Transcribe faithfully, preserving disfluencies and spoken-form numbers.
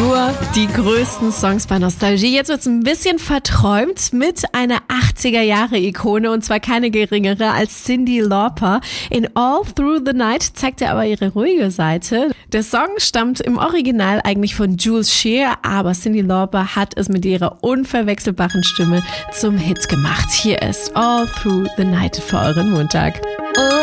Nur die größten Songs bei Nostalgie. Jetzt wird's ein bisschen verträumt mit einer achtziger-Jahre-Ikone und zwar keine geringere als Cyndi Lauper. In All Through the Night zeigt er aber ihre ruhige Seite. Der Song stammt im Original eigentlich von Jules Shear, aber Cyndi Lauper hat es mit ihrer unverwechselbaren Stimme zum Hit gemacht. Hier ist All Through the Night für euren Montag. All